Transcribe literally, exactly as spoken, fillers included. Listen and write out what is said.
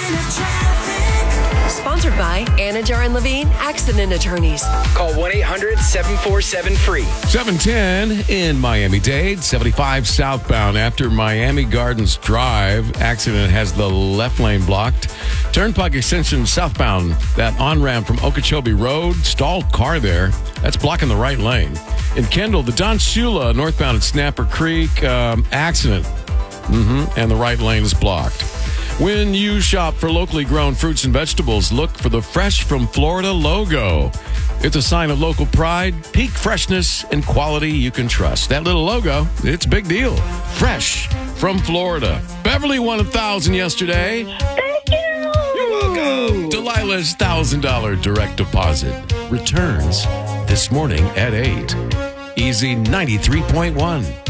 Sponsored by Anajar and Levine Accident Attorneys. Call one eight hundred seven four seven free. seven ten in Miami-Dade, seventy-five southbound after Miami Gardens Drive. Accident has the left lane blocked. Turnpike extension southbound, that on-ramp from Okeechobee Road. Stalled car there. That's blocking the right lane. In Kendall, the Don Shula northbound at Snapper Creek. Um, accident. Mm-hmm. And the right lane is blocked. When you shop for locally grown fruits and vegetables, look for the Fresh from Florida logo. It's a sign of local pride, peak freshness, and quality you can trust. That little logo, it's a big deal. Fresh from Florida. Beverly won a thousand yesterday. Thank you. You're welcome. Delilah's one thousand dollars direct deposit returns this morning at eight. Easy ninety-three point one.